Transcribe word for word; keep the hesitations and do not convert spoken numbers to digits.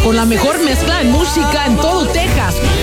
con la mejor mezcla de música en todo Texas.